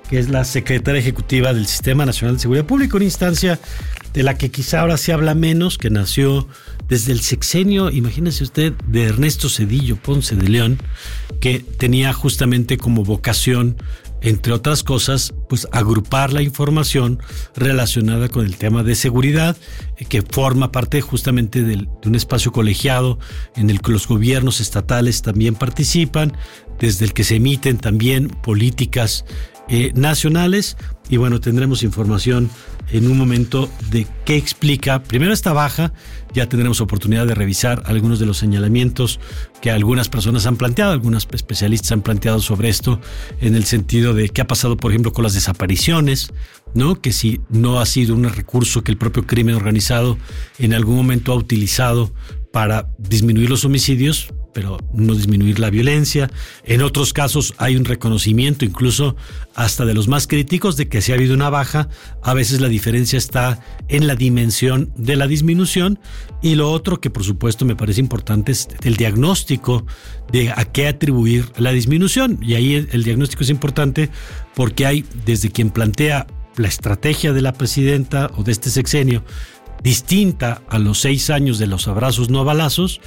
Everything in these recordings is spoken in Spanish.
que es la secretaria ejecutiva del Sistema Nacional de Seguridad Pública, una instancia de la que quizá ahora se habla menos, que nació desde el sexenio, imagínese usted, de Ernesto Zedillo Ponce de León, que tenía justamente como vocación, entre otras cosas, pues agrupar la información relacionada con el tema de seguridad, que forma parte justamente de un espacio colegiado en el que los gobiernos estatales también participan, desde el que se emiten también políticas nacionales. Y bueno, tendremos información en un momento de qué explica primero esta baja. Ya tendremos oportunidad de revisar algunos de los señalamientos que algunas personas han planteado, algunos especialistas han planteado sobre esto, en el sentido de qué ha pasado, por ejemplo, con las desapariciones, ¿no? Que si no ha sido un recurso que el propio crimen organizado en algún momento ha utilizado para disminuir los homicidios, pero no disminuir la violencia. En otros casos hay un reconocimiento, incluso hasta de los más críticos, de que si ha habido una baja, a veces la diferencia está en la dimensión de la disminución. Y lo otro que por supuesto me parece importante es el diagnóstico de a qué atribuir la disminución. Y ahí el diagnóstico es importante porque hay desde quien plantea la estrategia de la presidenta o de este sexenio distinta a los 6 años de los abrazos no balazos,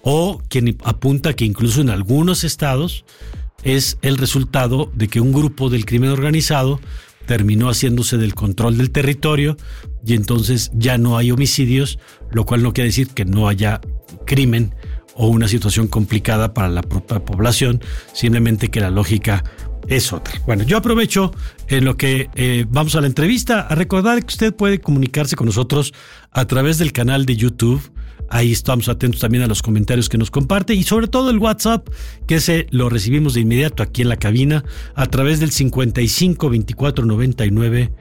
o quien apunta que incluso en algunos estados es el resultado de que un grupo del crimen organizado terminó haciéndose del control del territorio y entonces ya no hay homicidios, lo cual no quiere decir que no haya crimen o una situación complicada para la propia población, simplemente que la lógica es otra. Bueno, yo aprovecho en lo que vamos a la entrevista a recordar que usted puede comunicarse con nosotros a través del canal de YouTube. Ahí estamos atentos también a los comentarios que nos comparte y sobre todo el WhatsApp, que ese lo recibimos de inmediato aquí en la cabina a través del 55 24 99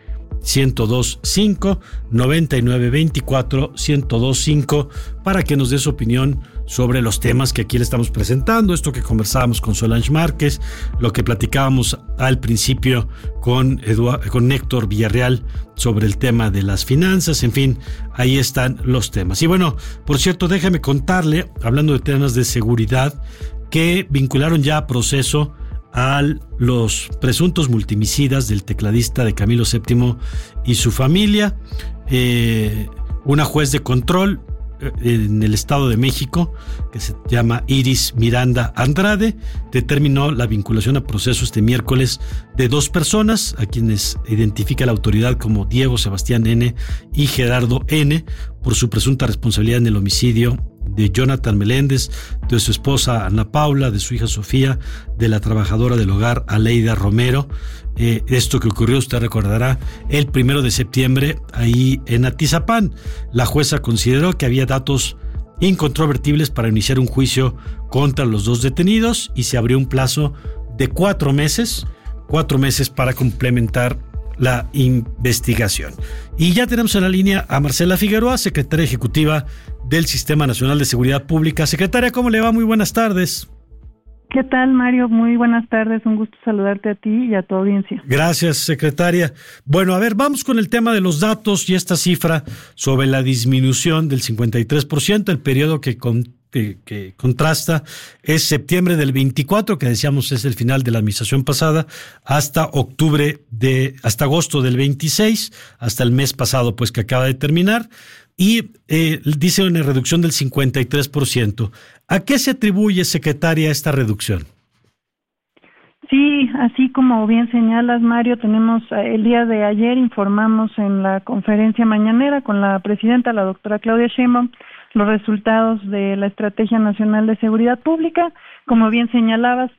1025 99 24 1025 para que nos dé su opinión sobre los temas que aquí le estamos presentando, esto que conversábamos con Solange Márquez, lo que platicábamos al principio con Héctor Villarreal sobre el tema de las finanzas, en fin, ahí están los temas. Y bueno, por cierto, déjame contarle, hablando de temas de seguridad, que vincularon ya a proceso a los presuntos multimicidas del tecladista de Camilo VII y su familia. Una juez de control en el Estado de México, que se llama Iris Miranda Andrade, determinó la vinculación a proceso este miércoles de 2 personas, a quienes identifica la autoridad como Diego Sebastián N. y Gerardo N., por su presunta responsabilidad en el homicidio de Jonathan Meléndez, de su esposa Ana Paula, de su hija Sofía, de la trabajadora del hogar Aleida Romero. Esto que ocurrió, usted recordará, el 1 de septiembre ahí en Atizapán. La jueza consideró que había datos incontrovertibles para iniciar un juicio contra los 2 detenidos y se abrió un plazo de 4 meses para complementar la investigación. Y ya tenemos en la línea a Marcela Figueroa, secretaria ejecutiva del Sistema Nacional de Seguridad Pública. Secretaria, ¿cómo le va? Muy buenas tardes. ¿Qué tal, Mario? Muy buenas tardes, un gusto saludarte a ti y a tu audiencia. Gracias, secretaria. Bueno, a ver, vamos con el tema de los datos y esta cifra sobre la disminución del 53%, el periodo que contrasta es septiembre del 24, que decíamos es el final de la administración pasada, hasta agosto del 26, hasta el mes pasado, pues que acaba de terminar. Y dice una reducción del 53%. ¿A qué se atribuye, secretaria, esta reducción? Sí, así como bien señalas, Mario, tenemos el día de ayer informamos en la conferencia mañanera con la presidenta, la doctora Claudia Sheinbaum, los resultados de la Estrategia Nacional de Seguridad Pública. Como bien señalabas,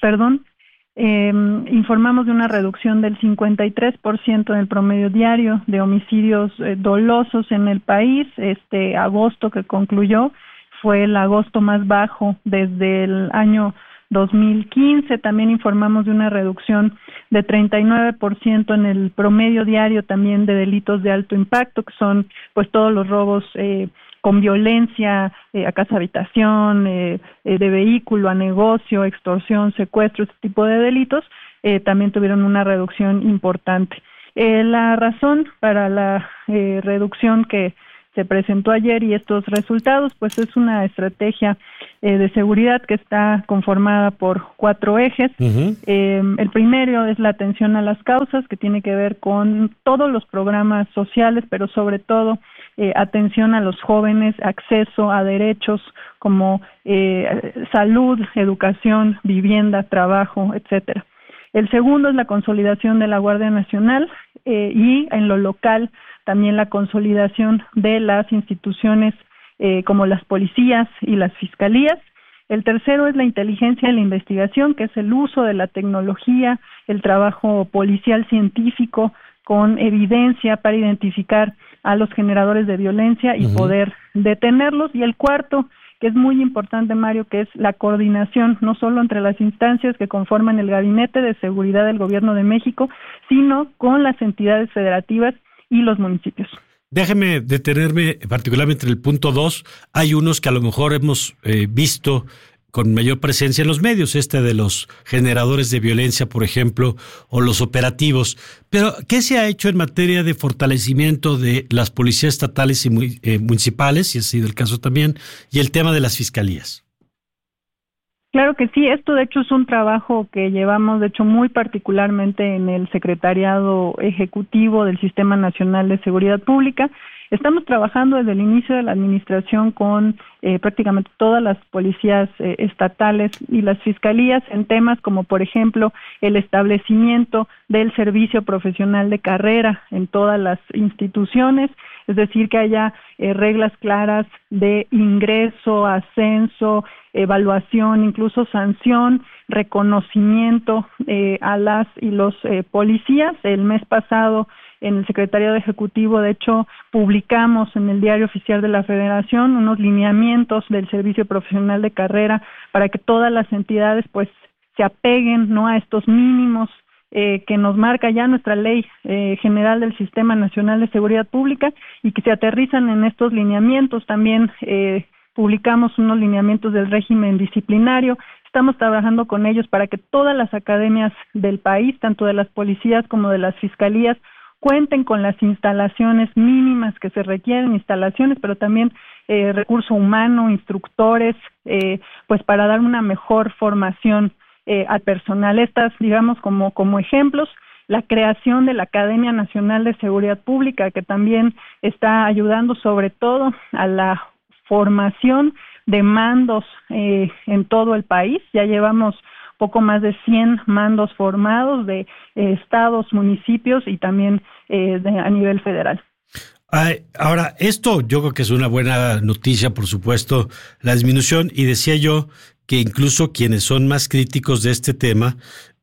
informamos de una reducción del 53% en el promedio diario de homicidios dolosos en el país. Este agosto que concluyó fue el agosto más bajo desde el año 2015. También informamos de una reducción de 39% en el promedio diario también de delitos de alto impacto, que son pues todos los robos con violencia a casa habitación, de vehículo, a negocio, extorsión, secuestro, este tipo de delitos, también tuvieron una reducción importante. La razón para la reducción que se presentó ayer, y estos resultados, pues es una estrategia de seguridad que está conformada por 4 ejes. Uh-huh. El primero es la atención a las causas, que tiene que ver con todos los programas sociales, pero sobre todo atención a los jóvenes, acceso a derechos como salud, educación, vivienda, trabajo, etcétera. El segundo es la consolidación de la Guardia Nacional y en lo local también la consolidación de las instituciones como las policías y las fiscalías. El tercero es la inteligencia y la investigación, que es el uso de la tecnología, el trabajo policial científico con evidencia para identificar a los generadores de violencia y poder detenerlos. Y el cuarto, que es muy importante, Mario, que es la coordinación, no solo entre las instancias que conforman el Gabinete de Seguridad del Gobierno de México, sino con las entidades federativas y los municipios. Déjeme detenerme particularmente en el punto 2. Hay unos que a lo mejor hemos visto con mayor presencia en los medios, de los generadores de violencia, por ejemplo, o los operativos. Pero, ¿qué se ha hecho en materia de fortalecimiento de las policías estatales y municipales, si ha sido el caso también, y el tema de las fiscalías? Claro que sí, esto de hecho es un trabajo que llevamos, de hecho, muy particularmente en el Secretariado Ejecutivo del Sistema Nacional de Seguridad Pública. Estamos trabajando desde el inicio de la administración con prácticamente todas las policías estatales y las fiscalías en temas como, por ejemplo, el establecimiento del servicio profesional de carrera en todas las instituciones, es decir, que haya reglas claras de ingreso, ascenso, evaluación, incluso sanción, reconocimiento a las y los policías. El mes pasado, en el Secretariado Ejecutivo, de hecho, publicamos en el Diario Oficial de la Federación unos lineamientos del servicio profesional de carrera para que todas las entidades pues se apeguen, ¿no?, a estos mínimos que nos marca ya nuestra Ley General del Sistema Nacional de Seguridad Pública, y que se aterrizan en estos lineamientos. También publicamos unos lineamientos del régimen disciplinario. Estamos trabajando con ellos para que todas las academias del país, tanto de las policías como de las fiscalías, cuenten con las instalaciones mínimas que se requieren, instalaciones, pero también recurso humano, instructores, pues para dar una mejor formación al personal. Estas, digamos, como ejemplos, la creación de la Academia Nacional de Seguridad Pública, que también está ayudando sobre todo a la formación de mandos en todo el país. Ya llevamos poco más de 100 mandos formados de estados, municipios y también a nivel federal. Ahora, esto yo creo que es una buena noticia, por supuesto, la disminución, y decía yo que incluso quienes son más críticos de este tema,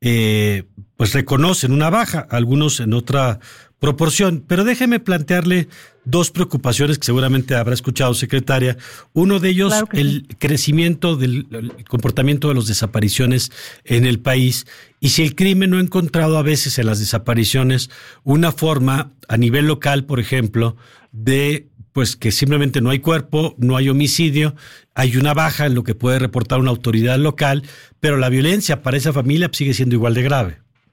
pues reconocen una baja, algunos en otra proporción. Pero déjeme plantearle 2 preocupaciones que seguramente habrá escuchado, secretaria. Uno de ellos, claro, el crecimiento del comportamiento de las desapariciones en el país, y si el crimen no ha encontrado a veces en las desapariciones una forma a nivel local, por ejemplo, de pues que simplemente no hay cuerpo, no hay homicidio, hay una baja en lo que puede reportar una autoridad local, pero la violencia para esa familia sigue siendo igual de grave.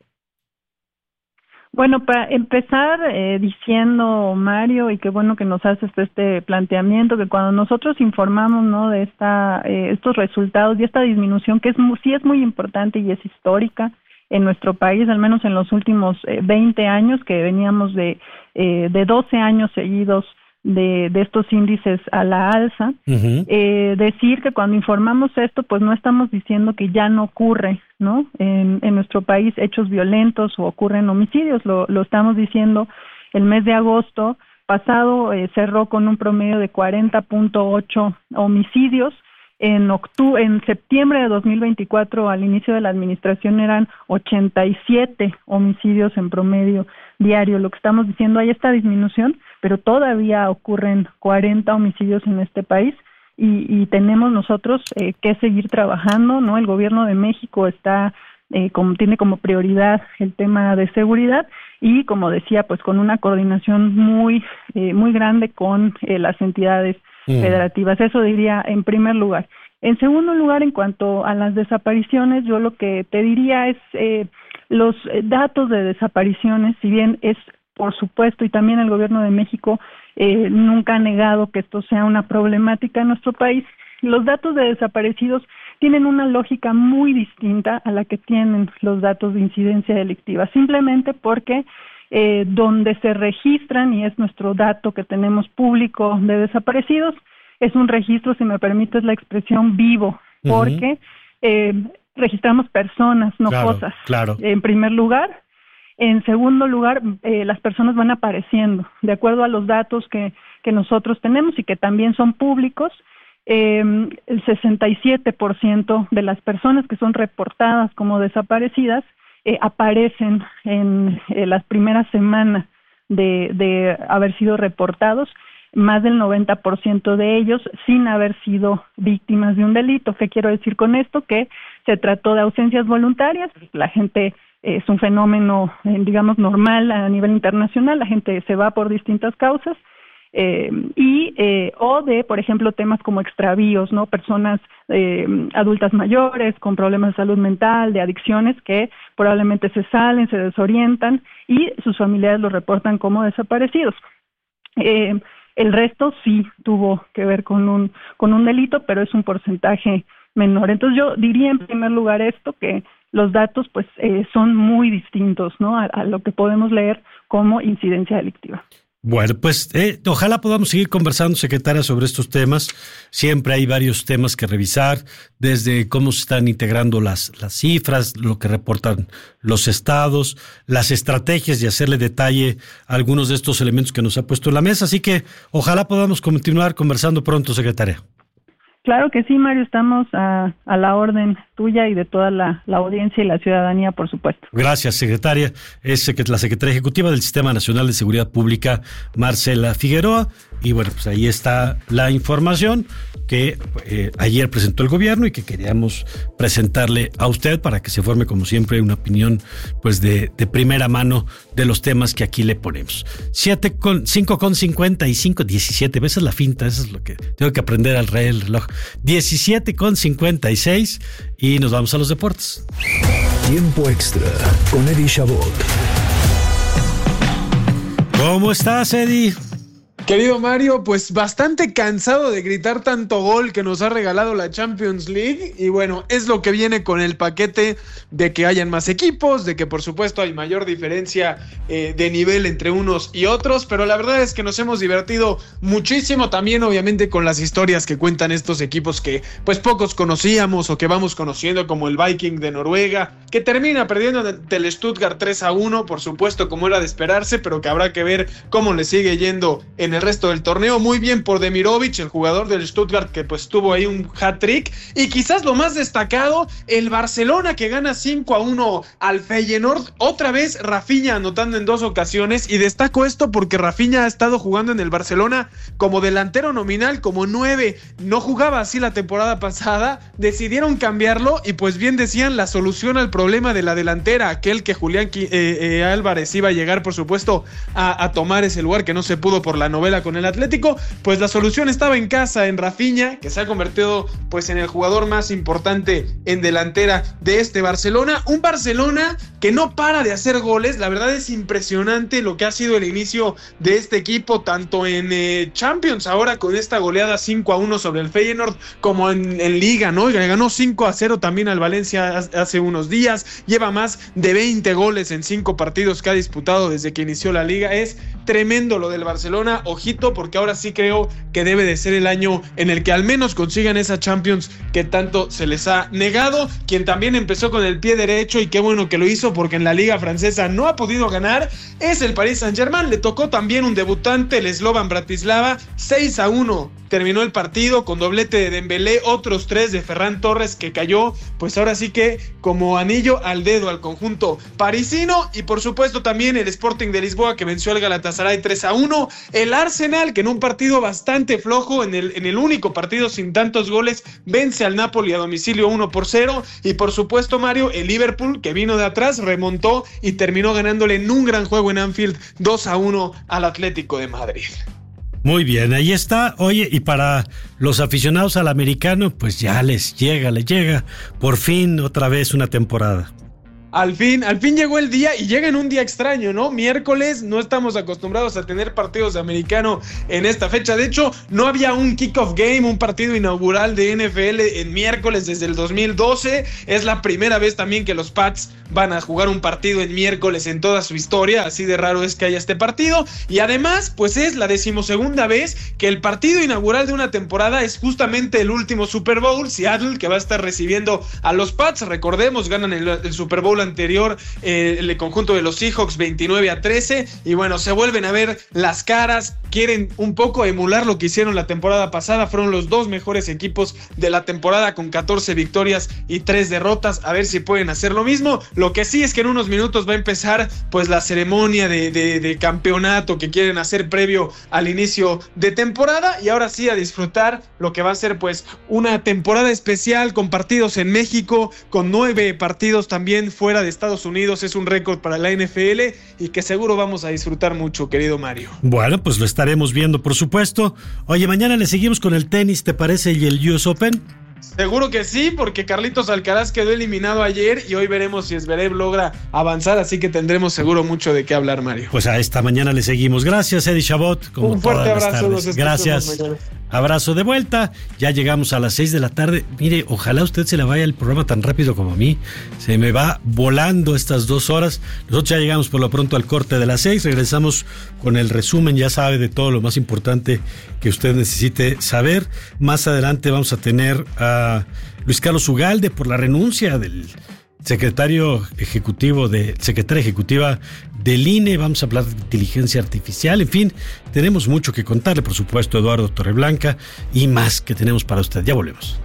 Bueno, para empezar diciendo, Mario, y qué bueno que nos haces este planteamiento, que cuando nosotros informamos, ¿no?, de estos resultados y esta disminución, que sí es muy importante y es histórica en nuestro país, al menos en los últimos 20 años, que veníamos de 12 años seguidos de estos índices a la alza. Decir que cuando informamos esto, pues no estamos diciendo que ya no ocurre, ¿no?, en nuestro país hechos violentos o ocurren homicidios. Lo estamos diciendo. El mes de agosto pasado cerró con un promedio de 40.8 homicidios. En septiembre de 2024, al inicio de la administración, eran 87 homicidios en promedio diario. Lo que estamos diciendo, hay esta disminución, pero todavía ocurren 40 homicidios en este país, y tenemos nosotros que seguir trabajando, ¿no? El Gobierno de México tiene como prioridad el tema de seguridad, y como decía, pues con una coordinación muy grande con las entidades federativas. Eso diría en primer lugar. En segundo lugar, en cuanto a las desapariciones, yo lo que te diría es los datos de desapariciones, si bien es por supuesto, y también el gobierno de México nunca ha negado que esto sea una problemática en nuestro país. Los datos de desaparecidos tienen una lógica muy distinta a la que tienen los datos de incidencia delictiva, simplemente porque donde se registran, y es nuestro dato que tenemos público de desaparecidos, es un registro, si me permites la expresión, vivo, porque registramos personas, no cosas, en primer lugar. En segundo lugar, las personas van apareciendo, de acuerdo a los datos que nosotros tenemos y que también son públicos. El 67% de las personas que son reportadas como desaparecidas aparecen en las primeras semanas de haber sido reportados, más del 90% de ellos sin haber sido víctimas de un delito. ¿Qué quiero decir con esto? Que se trató de ausencias voluntarias, la gente es un fenómeno, digamos, normal a nivel internacional, la gente se va por distintas causas, o de, por ejemplo, temas como extravíos, ¿no? Personas adultas mayores con problemas de salud mental, de adicciones, que probablemente se salen, se desorientan y sus familiares los reportan como desaparecidos. El resto sí tuvo que ver con un delito, pero es un porcentaje menor. Entonces yo diría en primer lugar esto, que los datos pues son muy distintos, ¿no? a lo que podemos leer como incidencia delictiva. Bueno, pues ojalá podamos seguir conversando, secretaria, sobre estos temas. Siempre hay varios temas que revisar, desde cómo se están integrando las cifras, lo que reportan los estados, las estrategias y hacerle detalle a algunos de estos elementos que nos ha puesto en la mesa. Así que ojalá podamos continuar conversando pronto, secretaria. Claro que sí, Mario, estamos a la orden tuya y de toda la audiencia y la ciudadanía, por supuesto. Gracias, secretaria. Es la secretaria ejecutiva del Sistema Nacional de Seguridad Pública, Marcela Figueroa. Y bueno, pues ahí está la información que ayer presentó el gobierno y que queríamos presentarle a usted para que se forme, como siempre, una opinión pues de primera mano de los temas que aquí le ponemos. 5:55, 17 veces la finta, eso es lo que tengo que aprender al rey el reloj. 17:56 y nos vamos a los deportes. Tiempo extra con Eddie Chabot. ¿Cómo estás, Eddie? Querido Mario, pues bastante cansado de gritar tanto gol que nos ha regalado la Champions League, y bueno, es lo que viene con el paquete de que hayan más equipos, de que por supuesto hay mayor diferencia de nivel entre unos y otros, pero la verdad es que nos hemos divertido muchísimo también, obviamente, con las historias que cuentan estos equipos que pues pocos conocíamos o que vamos conociendo, como el Viking de Noruega, que termina perdiendo ante el Stuttgart 3-1, por supuesto, como era de esperarse, pero que habrá que ver cómo le sigue yendo en el resto del torneo. Muy bien por Demirovic, el jugador del Stuttgart, que pues tuvo ahí un hat-trick. Y quizás lo más destacado, el Barcelona, que gana 5-1 al Feyenoord. Otra vez Rafinha anotando en 2 ocasiones, y destaco esto porque Rafinha ha estado jugando en el Barcelona como delantero nominal, como 9, no jugaba así la temporada pasada, decidieron cambiarlo y pues bien decían, la solución al problema de la delantera, aquel que Julián Álvarez iba a llegar, por supuesto, a tomar ese lugar que no se pudo por la novela con el Atlético, pues la solución estaba en casa, en Rafinha, que se ha convertido pues en el jugador más importante en delantera de este Barcelona. Un Barcelona que no para de hacer goles. La verdad es impresionante lo que ha sido el inicio de este equipo, tanto en Champions, ahora con esta goleada 5-1 sobre el Feyenoord, como en Liga, ¿no? Ganó 5-0 también al Valencia hace unos días. Lleva más de 20 goles en 5 partidos que ha disputado desde que inició la Liga. Es tremendo lo del Barcelona. Ojito, porque ahora sí creo que debe de ser el año en el que al menos consigan esa Champions que tanto se les ha negado. Quien también empezó con el pie derecho, y qué bueno que lo hizo, porque en la Liga Francesa no ha podido ganar, es el Paris Saint-Germain. Le tocó también un debutante, el Slovan Bratislava. 6-1 terminó el partido, con doblete de Dembélé, otros 3 de Ferran Torres, que cayó pues ahora sí que como anillo al dedo al conjunto parisino. Y por supuesto también el Sporting de Lisboa, que venció al Galatasaray 3-1. El Arsenal, que en un partido bastante flojo, en el único partido sin tantos goles, vence al Napoli a domicilio 1-0. Y por supuesto, Mario, el Liverpool, que vino de atrás, remontó y terminó ganándole en un gran juego en Anfield 2-1 al Atlético de Madrid. Muy bien, ahí está. Oye, y para los aficionados al americano, pues ya les llega por fin otra vez una temporada. Al fin llegó el día y llega en un día extraño, ¿no? Miércoles, no estamos acostumbrados a tener partidos de americano en esta fecha. De hecho, no había un kickoff game, un partido inaugural de NFL en miércoles desde el 2012. Es la primera vez también que los Pats van a jugar un partido en miércoles en toda su historia. Así de raro es que haya este partido. Y además, pues es la 12ª vez que el partido inaugural de una temporada es justamente el último Super Bowl. Seattle, que va a estar recibiendo a los Pats. Recordemos, ganan el Super Bowl anterior el conjunto de los Seahawks 29-13. Y bueno, se vuelven a ver las caras. Quieren un poco emular lo que hicieron la temporada pasada. Fueron los 2 mejores equipos de la temporada con 14 victorias y 3 derrotas. A ver si pueden hacer lo mismo. Lo que sí es que en unos minutos va a empezar pues la ceremonia de campeonato que quieren hacer previo al inicio de temporada, y ahora sí a disfrutar lo que va a ser pues una temporada especial con partidos en México, con 9 partidos también fuera de Estados Unidos. Es un récord para la NFL y que seguro vamos a disfrutar mucho, querido Mario. Bueno, pues lo estaremos viendo, por supuesto. Oye, mañana le seguimos con el tenis, ¿te parece? ¿Y el US Open? Seguro que sí, porque Carlitos Alcaraz quedó eliminado ayer y hoy veremos si Zverev logra avanzar, así que tendremos seguro mucho de qué hablar, Mario. Pues a esta mañana le seguimos. Gracias, Eddie Chabot. Como un fuerte abrazo. Gracias. Abrazo de vuelta. Ya llegamos a las 6 de la tarde. Mire, ojalá usted se le vaya el programa tan rápido como a mí. Se me va volando estas 2 horas. Nosotros ya llegamos por lo pronto al corte de las 6. Regresamos con el resumen, ya sabe, de todo lo más importante que usted necesite saber. Más adelante vamos a tener a Luis Carlos Ugalde por la renuncia del secretaria ejecutiva del INE. Vamos a hablar de inteligencia artificial. En fin, tenemos mucho que contarle, por supuesto, Eduardo Torreblanca, y más que tenemos para usted. Ya volvemos.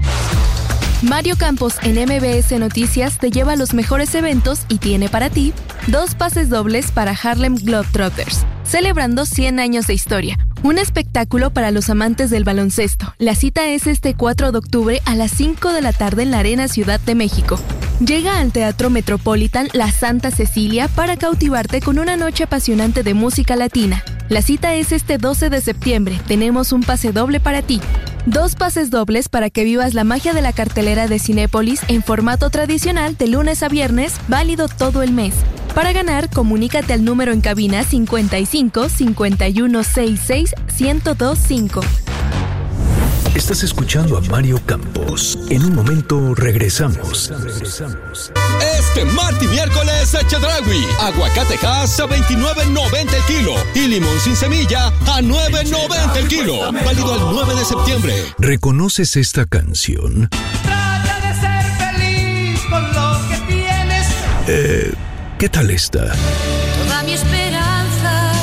Mario Campos en MBS Noticias te lleva a los mejores eventos y tiene para ti 2 pases dobles para Harlem Globetrotters, celebrando 100 años de historia. Un espectáculo para los amantes del baloncesto. La cita es este 4 de octubre a las 5 de la tarde en la Arena Ciudad de México. Llega al Teatro Metropolitan La Santa Cecilia para cautivarte con una noche apasionante de música latina. La cita es este 12 de septiembre. Tenemos un pase doble para ti. 2 pases dobles para que vivas la magia de la cartelera de Cinépolis en formato tradicional de lunes a viernes, válido todo el mes. Para ganar, comunícate al número en cabina 55 51 66 1025. Estás escuchando a Mario Campos. En un momento regresamos. Este martes y miércoles, Chedraui. Aguacatejas a $29.90 el kilo. Y limón sin semilla a $9.90 el kilo. Válido el 9 de septiembre. ¿Reconoces esta canción? Trata de ser feliz con lo que tienes. ¿Qué tal esta? Toda mi esperanza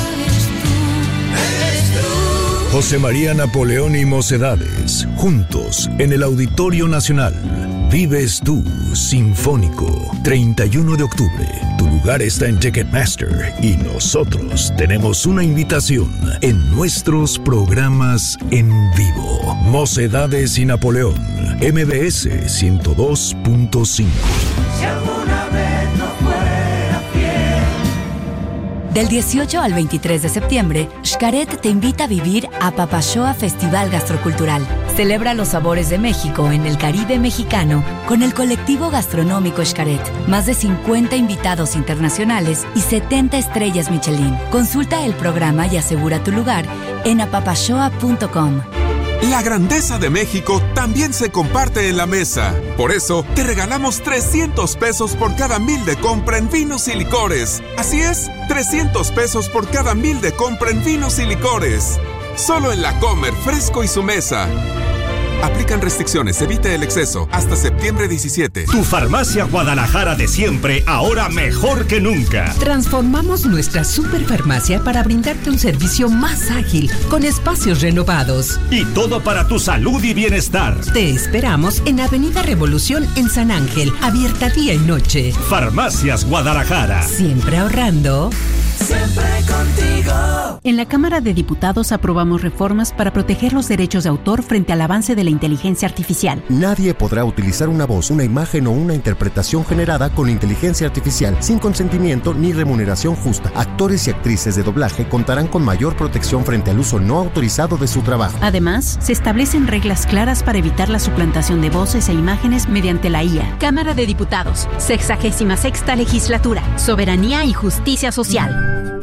eres tú. José María Napoleón y Mocedades, juntos en el Auditorio Nacional. Vives tú, Sinfónico, 31 de octubre. Tu lugar está en Ticketmaster y nosotros tenemos una invitación en nuestros programas en vivo. Mocedades y Napoleón, MBS 102.5. Si alguna vez no fuera fiel. Del 18 al 23 de septiembre, Xcaret te invita a vivir a Papashoa Festival Gastrocultural. Celebra los sabores de México en el Caribe mexicano con el colectivo gastronómico Xcaret. Más de 50 invitados internacionales y 70 estrellas Michelin. Consulta el programa y asegura tu lugar en apapashoa.com. La grandeza de México también se comparte en la mesa. Por eso, te regalamos 300 pesos por cada 1,000 de compra en vinos y licores. Así es, 300 pesos por cada 1,000 de compra en vinos y licores. Solo en La Comer, Fresco y Su Mesa. Aplican restricciones, evite el exceso. Hasta septiembre 17. Tu farmacia Guadalajara de siempre, ahora mejor que nunca. Transformamos nuestra superfarmacia para brindarte un servicio más ágil, con espacios renovados. Y todo para tu salud y bienestar. Te esperamos en Avenida Revolución en San Ángel, abierta día y noche. Farmacias Guadalajara. Siempre ahorrando, siempre contigo. En la Cámara de Diputados aprobamos reformas para proteger los derechos de autor frente al avance de la inteligencia artificial. Nadie podrá utilizar una voz, una imagen o una interpretación generada con inteligencia artificial sin consentimiento ni remuneración justa. Actores y actrices de doblaje contarán con mayor protección frente al uso no autorizado de su trabajo. Además, se establecen reglas claras para evitar la suplantación de voces e imágenes mediante la IA. Cámara de Diputados, 66ª Legislatura, Soberanía y Justicia Social.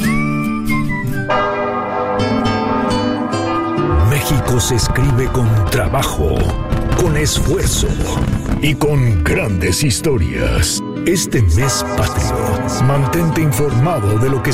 México se escribe con trabajo, con esfuerzo y con grandes historias. Este mes patrio, mantente informado de lo que